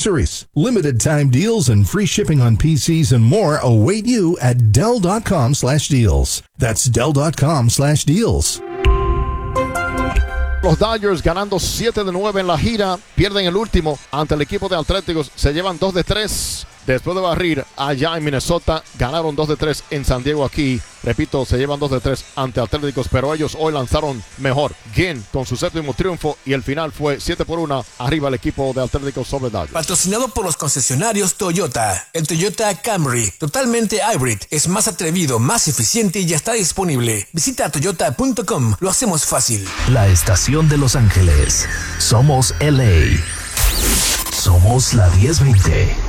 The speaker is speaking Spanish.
accessories. Limited time deals and free shipping on PCs and more await you at Dell.com/deals. That's Dell.com/deals. Los Dodgers ganando 7 de 9 en la gira, pierden el último ante el equipo de Atléticos, se llevan 2 de 3. Después de barrir allá en Minnesota, ganaron 2 de 3 en San Diego aquí. Repito, se llevan 2 de 3 ante Atléticos, pero ellos hoy lanzaron mejor. Ginn con su séptimo triunfo y el final fue 7-1 arriba el equipo de Atléticos sobre Dodgers. Patrocinado por los concesionarios Toyota. El Toyota Camry, totalmente hybrid, es más atrevido, más eficiente y ya está disponible. Visita toyota.com, lo hacemos fácil. La estación de Los Ángeles. Somos LA. Somos la 1020.